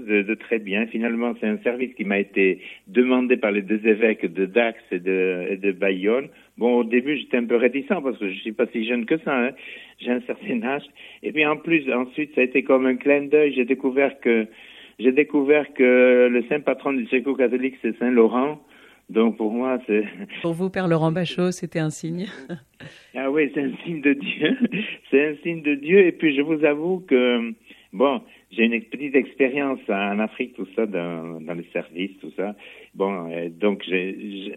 de très bien. Finalement, c'est un service qui m'a été demandé par les deux évêques de Dax et de Bayonne. Bon, au début, j'étais un peu réticent parce que je suis pas si jeune que ça, hein. J'ai un certain âge. Et puis ensuite, ça a été comme un clin d'œil. J'ai découvert que le saint patron du secours catholique, c'est Saint Laurent. Donc pour moi, c'est... Pour vous, Père Laurent Bachot, c'était un signe. Ah oui, c'est un signe de Dieu. C'est un signe de Dieu. Et puis je vous avoue que, bon, j'ai une petite expérience en Afrique, tout ça, dans les services, tout ça. Bon, donc j'ai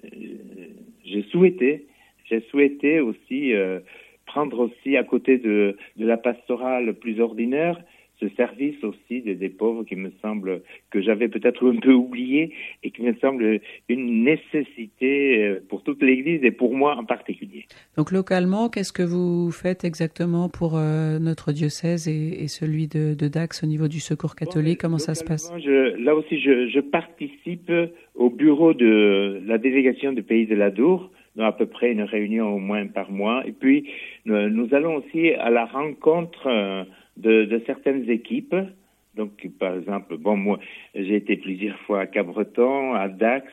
souhaité aussi prendre aussi à côté de la pastorale plus ordinaire, ce service aussi des pauvres qui me semble que j'avais peut-être un peu oublié et qui me semble une nécessité pour toute l'Église et pour moi en particulier. Donc localement, qu'est-ce que vous faites exactement pour notre diocèse et celui de Dax au niveau du secours catholique? Comment ça se passe? Là aussi, je participe au bureau de la délégation du Pays de l'Adour, dans à peu près une réunion au moins par mois. Et puis, nous allons aussi à la rencontre de certaines équipes. Donc, par exemple, bon, moi, j'ai été plusieurs fois à Cabreton, à Dax,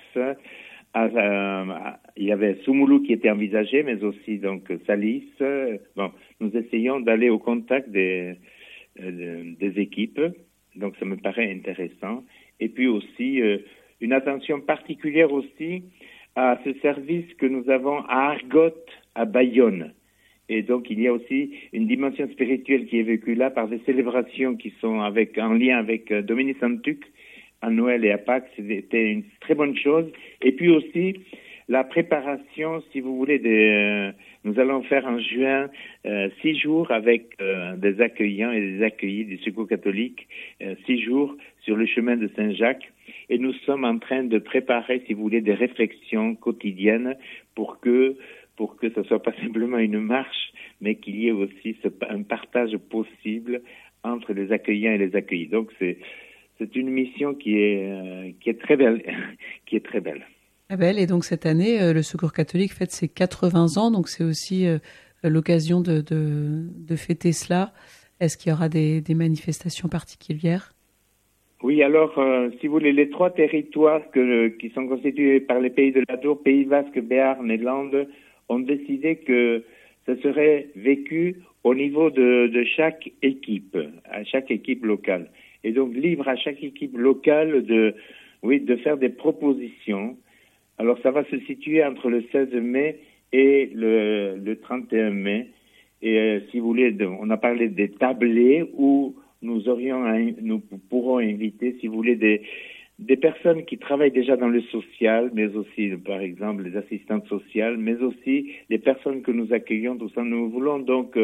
il y avait Soumoulou qui était envisagé, mais aussi donc Salis. Bon, nous essayons d'aller au contact des équipes. Donc, ça me paraît intéressant. Et puis aussi, une attention particulière aussi à ce service que nous avons à Argote, à Bayonne. Et donc, il y a aussi une dimension spirituelle qui est vécue là par des célébrations qui sont en lien avec Dominique Santuc à Noël et à Pâques. C'était une très bonne chose. Et puis aussi, la préparation, si vous voulez, nous allons faire en juin 6 jours avec des accueillants et des accueillis du Secours catholique, 6 jours sur le chemin de Saint-Jacques. Et nous sommes en train de préparer, si vous voulez, des réflexions quotidiennes pour que ce soit pas simplement une marche, mais qu'il y ait aussi un partage possible entre les accueillants et les accueillis. Donc c'est une mission qui est très belle, qui est très belle. Très belle. Et donc cette année, le Secours catholique fête ses 80 ans, donc c'est aussi l'occasion de fêter cela. Est-ce qu'il y aura des manifestations particulières? Oui, alors, si vous voulez, les 3 territoires qui sont constitués par les pays de l'Adour, Pays Basque, Béarn et Landes, ont décidé que ça serait vécu au niveau de chaque équipe, à chaque équipe locale. Et donc, libre à chaque équipe locale de faire des propositions. Alors, ça va se situer entre le 16 mai et le 31 mai. Et si vous voulez, on a parlé des tablés où nous pourrons inviter, si vous voulez, des personnes qui travaillent déjà dans le social, mais aussi, par exemple, les assistantes sociales, mais aussi les personnes que nous accueillons, tout ça. Nous voulons donc,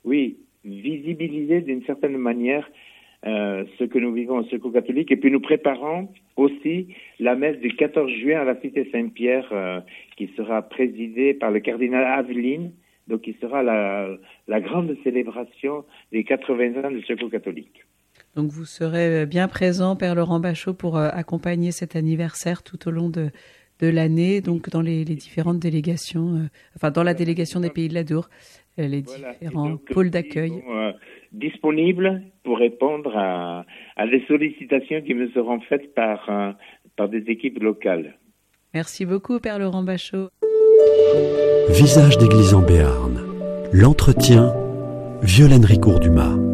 visibiliser d'une certaine manière ce que nous vivons au Secours catholique. Et puis nous préparons aussi la messe du 14 juin à la Cité Saint-Pierre, qui sera présidée par le cardinal Aveline, donc qui sera la grande célébration des 80 ans du Secours catholique. Donc vous serez bien présent, Père Laurent Bachot, pour accompagner cet anniversaire tout au long de l'année, donc dans les différentes délégations, dans la délégation des Pays de l'Adour, les différents donc, pôles d'accueil. Disponibles pour répondre à des sollicitations qui me seront faites par des équipes locales. Merci beaucoup, Père Laurent Bachot. Visage d'église en Béarn. L'entretien, Violaine Ricourt-Dumas.